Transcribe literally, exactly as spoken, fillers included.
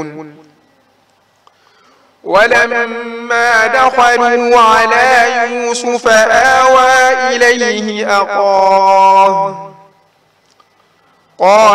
ولما دخلوا على يوسف آوى إليه أخاه قال